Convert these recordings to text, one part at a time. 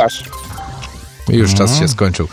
Łukasz. Już czas się skończył.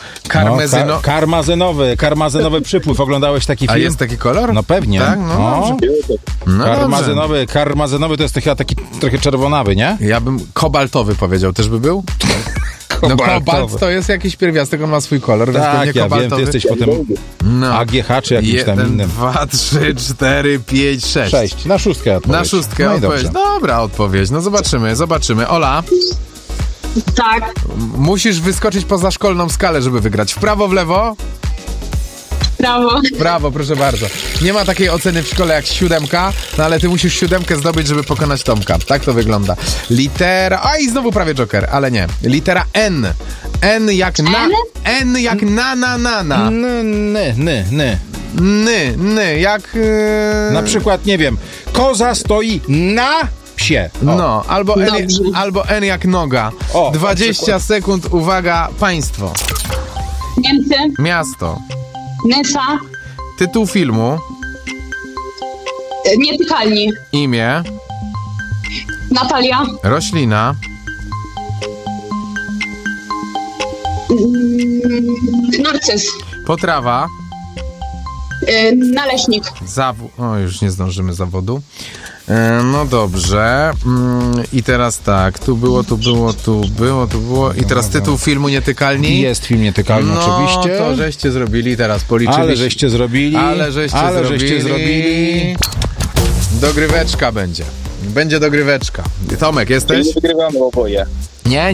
Karmazynowy przypływ. Oglądałeś taki film? A jest taki kolor? No pewnie. Tak? No dobrze. Karmazynowy to jest chyba taki trochę czerwonawy, nie? Ja bym kobaltowy powiedział, też by był? No kobalt to jest jakiś pierwiastek, on ma swój kolor, więc Tak, pewnie ja kobaltowy. wiem, ty jesteś potem AGH czy jakimś tam 1, innym. 2, 3, 4, 5, 6. 6. Na szóstkę odpowiedź. Na szóstkę No i odpowiedź. dobrze. Dobra odpowiedź, no zobaczymy. Ola, Tak, musisz wyskoczyć poza szkolną skalę, żeby wygrać. W prawo, w lewo? brawo. Brawo, proszę bardzo. Nie ma takiej oceny w szkole jak 7, no ale ty musisz 7 zdobyć, żeby pokonać Tomka. Tak to wygląda. Litera... Oj, znowu prawie Joker, ale nie. Litera N. N jak na... N jak na. Ny, jak... Na przykład, nie wiem, koza stoi na psie. O. No, albo N jak noga. O, 20 sekund, uwaga, państwo. Niemcy, Miasto. Nysa, Tytuł filmu. Nietykalni, Imię. Natalia, Roślina. Narcyz, Potrawa. Naleśnik, O, już nie zdążymy zawodu. No dobrze. I teraz tak, tu było. I teraz tytuł filmu Nietykalni. Jest film Nietykalny, oczywiście. No, to żeście zrobili, teraz policzyliście. Ale żeście zrobili. Dogryweczka będzie. Będzie dogryweczka. Tomek, jesteś? Nie wygrywamy oboje. Nie.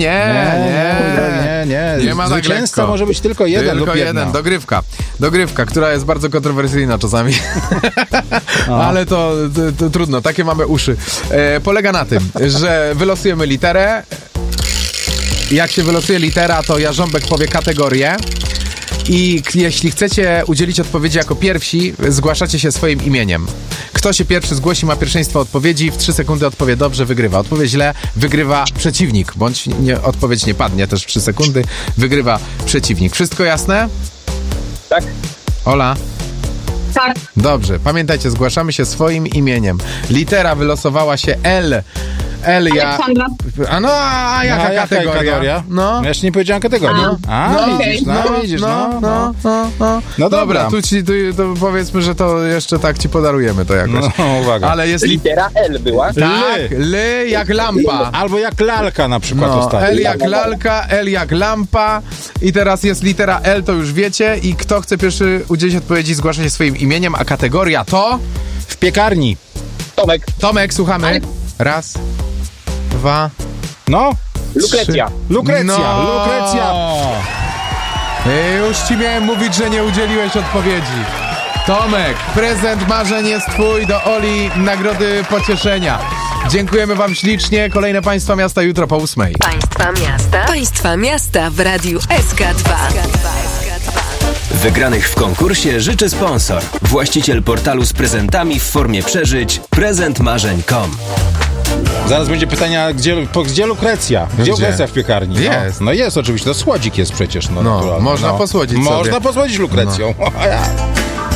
Nie ma tak Zwycięzca lekko. może być tylko jeden lub jedna. Dogrywka, która jest bardzo kontrowersyjna czasami. Ale to trudno, takie mamy uszy. Polega na tym, że wylosujemy literę. Jak się wylosuje litera, to Jarząbek powie kategorię. I jeśli chcecie udzielić odpowiedzi jako pierwsi, zgłaszacie się swoim imieniem. Kto się pierwszy zgłosi, ma pierwszeństwo odpowiedzi. W 3 sekundy odpowie dobrze, wygrywa. Odpowie źle, wygrywa przeciwnik. Bądź odpowiedź nie padnie też w 3 sekundy, wygrywa przeciwnik. Wszystko jasne? Tak. Ola? tak, Dobrze, pamiętajcie, zgłaszamy się swoim imieniem. Litera wylosowała się L. Aleksandra, A jaka kategoria? No. Ja jeszcze nie powiedziałem kategorii. Widzisz. No Dobra, to powiedzmy, że to jeszcze tak ci podarujemy to jakoś. No, uwaga. Ale jest Litera L była. Tak, L jak lampa. Albo jak lalka na przykład ostatnio. L jak lalka, L jak lampa. I teraz jest litera L, to już wiecie. I kto chce pierwszy udzielić odpowiedzi, zgłasza się swoim imieniem, a kategoria to... W piekarni. Tomek, słuchamy. 1, 2... No. Lukrecja. Lukrecja. Już ci miałem mówić, że nie udzieliłeś odpowiedzi. Tomek, prezent marzeń jest twój, do Oli nagrody pocieszenia. Dziękujemy wam ślicznie. Kolejne Państwa Miasta jutro po 8. Państwa Miasta w Radiu SK2. Wygranych w konkursie życzy sponsor. Właściciel portalu z prezentami w formie przeżyć prezentmarzeń.com. Zaraz będzie pytania, gdzie Lukrecja? Gdzie Lukrecja w piekarni? Jest. No jest oczywiście, to słodzik jest przecież. Można posłodzić sobie. Można posłodzić Lukrecją.